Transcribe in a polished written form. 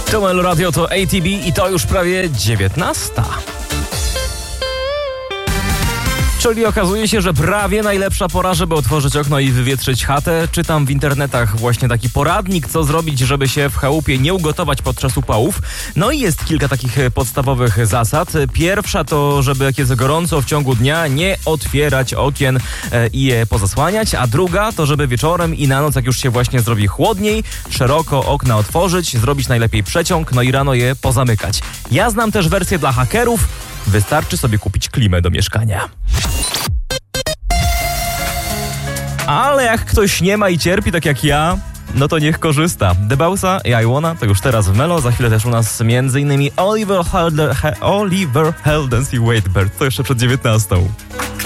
To Elo Radio, to ATB i to już prawie 19. Czyli okazuje się, że prawie najlepsza pora, żeby otworzyć okno i wywietrzyć chatę. Czytam w internetach właśnie taki poradnik, co zrobić, żeby się w chałupie nie ugotować podczas upałów. No i jest kilka takich podstawowych zasad. Pierwsza to, żeby jak jest gorąco w ciągu dnia, nie otwierać okien i je pozasłaniać. A druga to, żeby wieczorem i na noc, jak już się właśnie zrobi chłodniej, szeroko okna otworzyć, zrobić najlepiej przeciąg, no i rano je pozamykać. Ja znam też wersję dla hakerów. Wystarczy sobie kupić klimę do mieszkania. Ale jak ktoś nie ma i cierpi tak jak ja, no to niech korzysta. Debausa i I Wanna to już teraz w Melo. Za chwilę też u nas m.in. Oliver Heldens i Waitbird. To jeszcze przed 19.